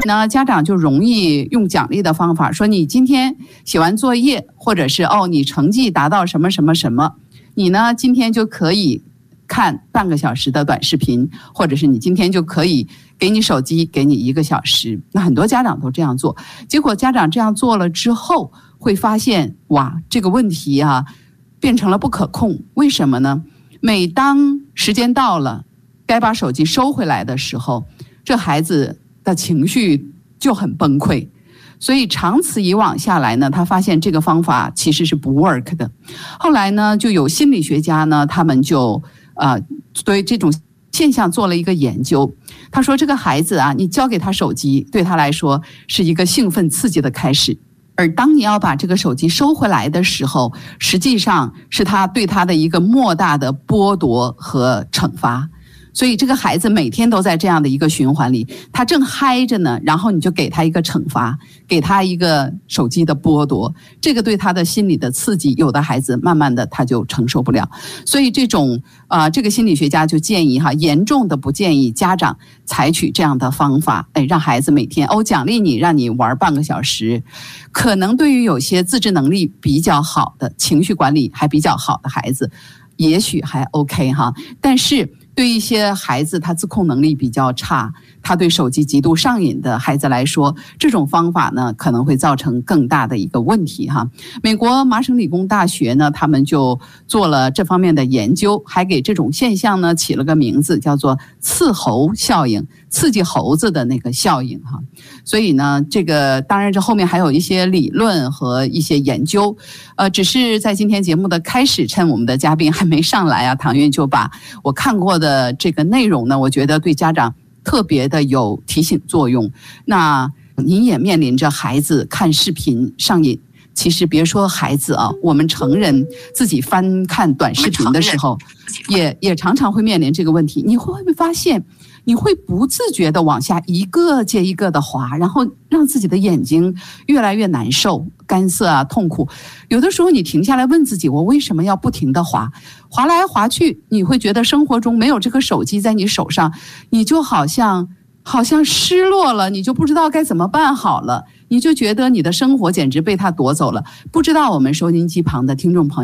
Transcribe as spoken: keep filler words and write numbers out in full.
呢，家长就容易用奖励的方法，说你今天写完作业，或者是哦你成绩达到什么什么什么，你呢今天就可以看半个小时的短视频，或者是你今天就可以给你手机给你一个小时。那很多家长都这样做，结果家长这样做了之后会发现，哇，这个问题啊变成了不可控。为什么呢？每当时间到了该把手机收回来的时候，这孩子的情绪就很崩溃。所以长此以往下来呢，他发现这个方法其实是不 work 的。后来呢，就有心理学家呢，他们就呃对这种现象做了一个研究。他说这个孩子啊，你交给他手机，对他来说是一个兴奋刺激的开始，而当你要把这个手机收回来的时候，实际上是他对他的一个莫大的剥夺和惩罚。所以这个孩子每天都在这样的一个循环里，他正嗨着呢，然后你就给他一个惩罚，给他一个手机的剥夺，这个对他的心理的刺激，有的孩子慢慢的他就承受不了。所以这种啊、呃，这个心理学家就建议哈，严重的不建议家长采取这样的方法，哎，让孩子每天哦奖励你，让你玩半个小时。可能对于有些自制能力比较好的、情绪管理还比较好的孩子，也许还 OK 哈，但是对一些孩子他自控能力比较差，他对手机极度上瘾的孩子来说，这种方法呢可能会造成更大的一个问题哈。美国麻省理工大学呢，他们就做了这方面的研究，还给这种现象呢起了个名字，叫做刺猴效应，刺激猴子的那个效应哈。所以呢，这个当然这后面还有一些理论和一些研究，呃，只是在今天节目的开始，趁我们的嘉宾还没上来啊，唐韵就把我看过的这个内容呢，我觉得对家长特别的有提醒作用。那您也面临着孩子看视频上瘾，其实别说孩子啊，我们成人自己翻看短视频的时候，也也常常会面临这个问题。你会不会发现，你会不自觉的往下一个接一个的滑，然后让自己的眼睛越来越难受、干涩啊、痛苦。有的时候你停下来问自己，我为什么要不停的滑？滑来滑去，你会觉得生活中没有这个手机在你手上，你就好像好像失落了，你就不知道该怎么办好了，你就觉得你的生活简直被它夺走了。不知道我们收音机旁的听众朋友